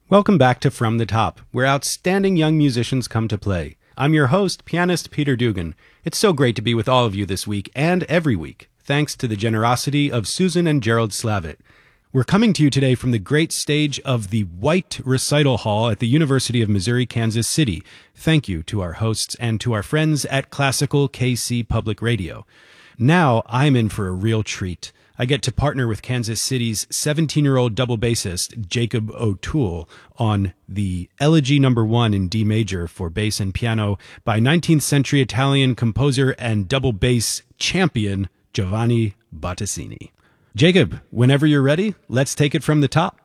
Welcome back to From the Top, where outstanding young musicians come to play. I'm your host, pianist Peter Dugan. It's so great to be with all of you this week and every week, thanks to the generosity of Susan and Gerald Slavitt. We're coming to you today from the great stage of the White Recital Hall at the University of Missouri, Kansas City. Thank you to our hosts and to our friends at Classical KC Public Radio. Now I'm in for a real treat. I get to partner with Kansas City's 17-year-old double bassist, Jacob O'Toole, on the Elegy No. 1 in D major for bass and piano by 19th century Italian composer and double bass champion Giovanni Bottesini. Jacob, whenever you're ready, let's take it from the top.